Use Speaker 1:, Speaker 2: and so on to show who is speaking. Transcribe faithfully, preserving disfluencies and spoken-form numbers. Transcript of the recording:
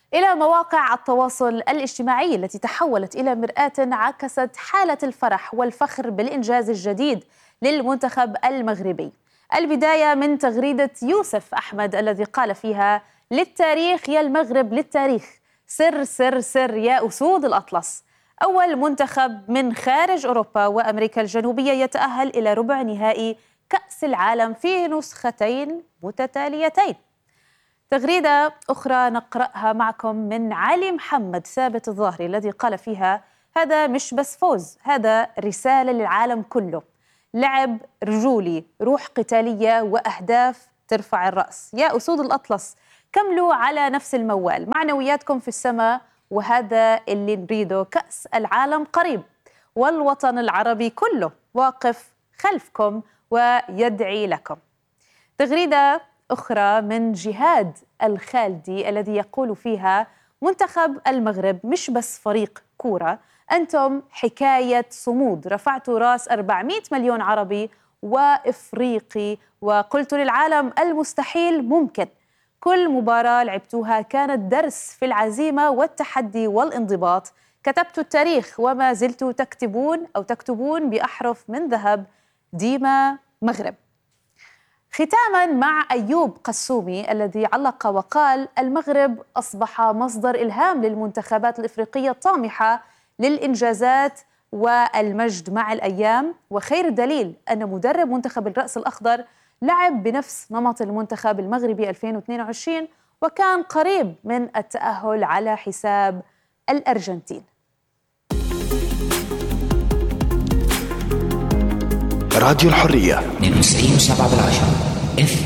Speaker 1: إلى مواقع التواصل الاجتماعي التي تحولت إلى مرآة عكست حالة الفرح والفخر بالإنجاز الجديد للمنتخب المغربي. البداية من تغريدة يوسف أحمد الذي قال فيها: للتاريخ يا المغرب للتاريخ، سر سر سر يا أسود الأطلس. أول منتخب من خارج أوروبا وأمريكا الجنوبية يتأهل إلى ربع نهائي كأس العالم في نسختين متتاليتين. تغريدة أخرى نقرأها معكم من علي محمد ثابت الظاهري الذي قال فيها: هذا مش بس فوز، هذا رسالة للعالم كله، لعب رجولي، روح قتالية وأهداف ترفع الرأس. يا أسود الأطلس كملوا على نفس الموال، معنوياتكم في السماء، وهذا اللي نريده. كأس العالم قريب والوطن العربي كله واقف خلفكم ويدعي لكم. تغريدة أخرى من جهاد الخالدي الذي يقول فيها: منتخب المغرب مش بس فريق كورة، أنتم حكاية صمود، رفعتوا راس أربعمئة مليون عربي وإفريقي وقلت للعالم المستحيل ممكن. كل مباراة لعبتوها كانت درس في العزيمة والتحدي والانضباط، كتبتوا التاريخ وما زلتوا تكتبون أو تكتبون بأحرف من ذهب. ديما مغرب. ختاما مع أيوب قسومي الذي علق وقال: المغرب أصبح مصدر إلهام للمنتخبات الإفريقية الطامحة للإنجازات والمجد مع الأيام، وخير دليل أن مدرب منتخب الرأس الأخضر لعب بنفس نمط المنتخب المغربي ألفين واثنين وعشرين وكان قريب من التأهل على حساب الأرجنتين.
Speaker 2: راديو الحرية
Speaker 3: اثنين وتسعين وسبعة بالعشرة.